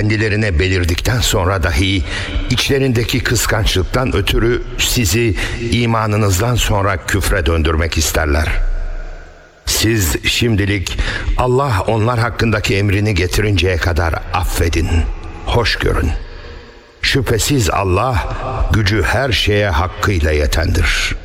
kendilerine belirdikten sonra dahi içlerindeki kıskançlıktan ötürü sizi imanınızdan sonra küfre döndürmek isterler. Siz şimdilik Allah onlar hakkındaki emrini getirinceye kadar affedin, hoş görün. Şüphesiz Allah gücü her şeye hakkıyla yetendir.